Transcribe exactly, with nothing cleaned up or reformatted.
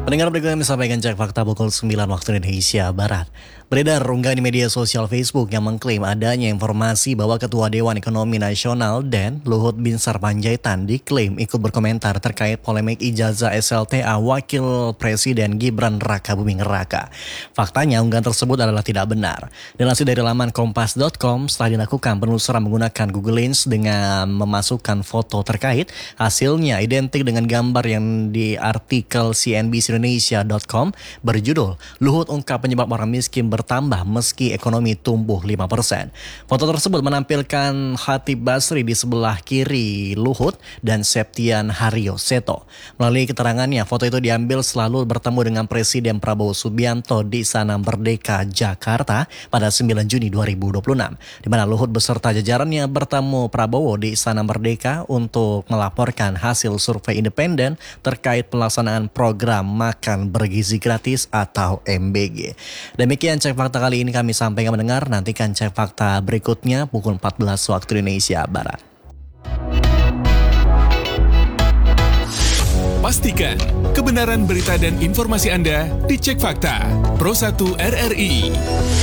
Pendengar berikut kami sampaikan cek fakta pukul sembilan waktu Indonesia Barat. Beredar unggahan di media sosial Facebook yang mengklaim adanya informasi bahwa Ketua Dewan Ekonomi Nasional D E N, Luhut Binsar Panjaitan, diklaim ikut berkomentar terkait polemik ijazah S L T A Wakil Presiden Gibran Raka Buming Raka. Faktanya unggahan tersebut adalah tidak benar. Dilansir dari laman kompas dot com, setelah dilakukan penelusuran menggunakan Google Lens dengan memasukkan foto terkait, hasilnya identik dengan gambar yang di artikel C N B C Indonesia dot com berjudul Luhut ungkap penyebab orang miskin bertambah meski ekonomi tumbuh lima persen. Foto tersebut menampilkan Khatib Basri di sebelah kiri Luhut dan Septian Haryo Seto. Melalui keterangannya, foto itu diambil selalu bertemu dengan Presiden Prabowo Subianto di Istana Merdeka, Jakarta pada sembilan Juni dua ribu dua puluh enam, di mana Luhut beserta jajarannya bertemu Prabowo di Istana Merdeka untuk melaporkan hasil survei independen terkait pelaksanaan program makan bergizi gratis atau M B G. Demikian cek fakta kali ini kami sampaikan mendengar. Nantikan cek fakta berikutnya pukul empat belas waktu Indonesia Barat. Pastikan kebenaran berita dan informasi Anda dicek fakta. Pro satu R R I.